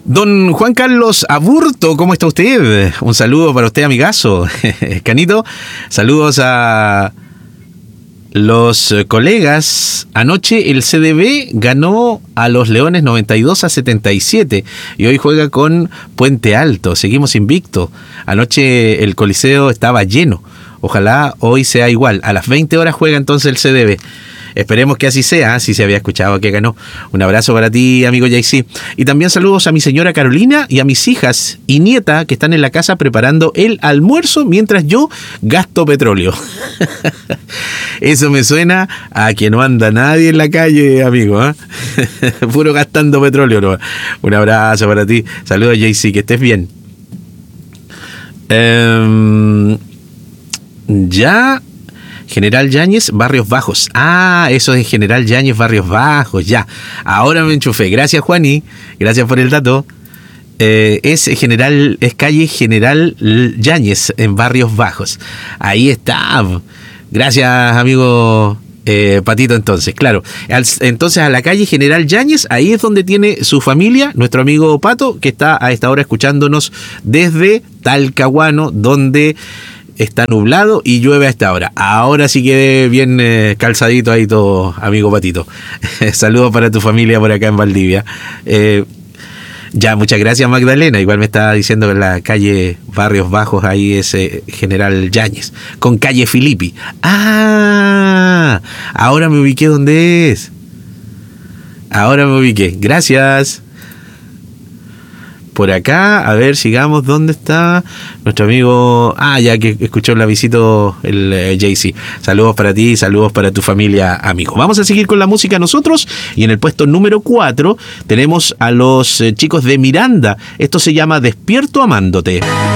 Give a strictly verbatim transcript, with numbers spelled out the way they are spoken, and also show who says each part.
Speaker 1: Don Juan Carlos Aburto, ¿cómo está usted? Un saludo para usted, amigazo. Canito, saludos a los colegas. Anoche el C D B ganó a los Leones noventa y dos a setenta y siete y hoy juega con Puente Alto. Seguimos invicto. Anoche el Coliseo estaba lleno. Ojalá hoy sea igual. A las veinte horas juega entonces el C D B. Esperemos que así sea, si se había escuchado que ganó. Un abrazo para ti, amigo Jaycee. Y también saludos a mi señora Carolina y a mis hijas y nieta que están en la casa preparando el almuerzo mientras yo gasto petróleo. Eso me suena a que no anda nadie en la calle, amigo, ¿eh? Puro gastando petróleo, ¿no? Un abrazo para ti. Saludos, Jaycee, que estés bien. Um, ya... General Yáñez, Barrios Bajos. Ah, eso es General Yáñez, Barrios Bajos, ya. Ahora me enchufé. Gracias, Juaní. Gracias por el dato. Eh, es General, es calle General Yáñez en Barrios Bajos. Ahí está. Gracias, amigo eh, Patito, entonces. Claro. Al, entonces a la calle General Yáñez, ahí es donde tiene su familia, nuestro amigo Pato, que está a esta hora escuchándonos desde Talcahuano, donde... está nublado y llueve a esta hora. Ahora sí quedé bien eh, calzadito ahí todo, amigo Patito. Saludos para tu familia por acá en Valdivia. Eh, ya, muchas gracias, Magdalena. Igual me estaba diciendo que en la calle Barrios Bajos ahí es eh, General Yáñez, con calle Filippi. Ah, ahora me ubiqué donde es. Ahora me ubiqué. Gracias. Por acá, a ver, sigamos, ¿dónde está nuestro amigo? Ah, ya que escuchó el avisito el eh, Jaycee. Saludos para ti, saludos para tu familia, amigo. Vamos a seguir con la música nosotros y en el puesto número cuatro tenemos a los eh, chicos de Miranda. Esto se llama Despierto Amándote.